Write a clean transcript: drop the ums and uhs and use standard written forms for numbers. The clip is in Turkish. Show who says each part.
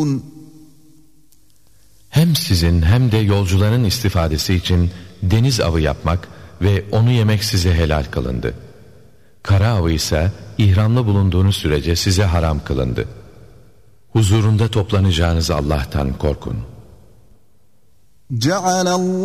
Speaker 1: Hem sizin hem de yolcuların istifadesi için deniz avı yapmak ve onu yemek size helal kılındı. Kara avı ise ihramlı bulunduğunuz sürece size haram kılındı. Huzurunda toplanacağınız Allah'tan korkun.